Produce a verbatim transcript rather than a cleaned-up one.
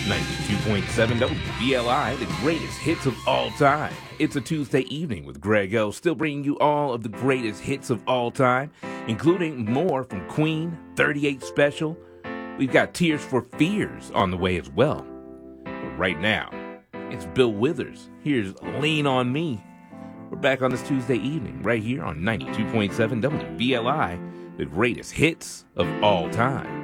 ninety-two point seven W B L I, the greatest hits of all time. It's a Tuesday evening with Greg O, still bringing you all of the greatest hits of all time, including more from Queen, thirty-eight Special. We've got Tears for Fears on the way as well. But right now, it's Bill Withers. Here's Lean on Me. We're back on this Tuesday evening right here on ninety-two point seven W B L I, the greatest hits of all time.